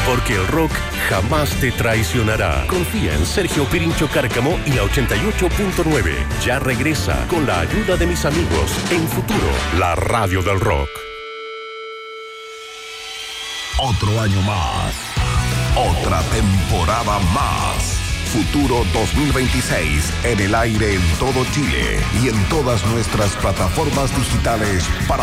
porque el rock jamás te traicionará. Confía en Sergio Pirincho Cárcamo y la 88.9. Ya regresa con la ayuda de mis amigos en Futuro, la radio del rock. Otro año más. Otra temporada más. Futuro 2026 en el aire en todo Chile y en todas nuestras plataformas digitales para